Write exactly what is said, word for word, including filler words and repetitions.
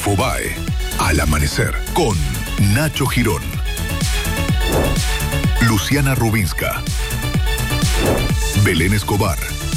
Infobae, al amanecer, con Nacho Girón, Luciana Rubinska, Belén Escobar